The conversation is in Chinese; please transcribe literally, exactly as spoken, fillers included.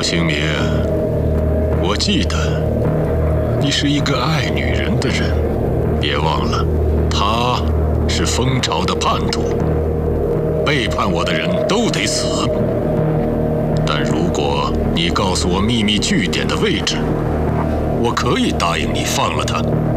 清明，我记得你是一个爱女人的人，别忘了，她是蜂巢的叛徒，背叛我的人都得死。但如果你告诉我秘密据点的位置，我可以答应你放了她。